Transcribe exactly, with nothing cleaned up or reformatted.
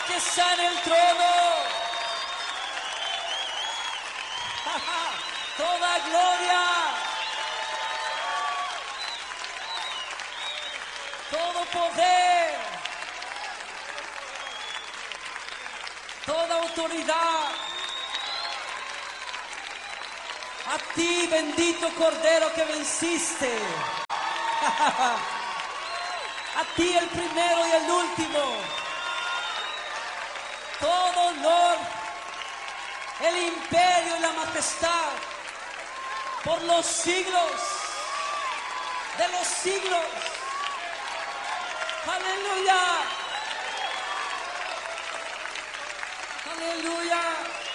que está en el trono. Toda gloria, todo poder, toda autoridad, a ti, bendito Cordero que venciste. A ti, el primero y el último. Todo honor, el imperio y la majestad por los siglos de los siglos. Aleluya. Aleluya.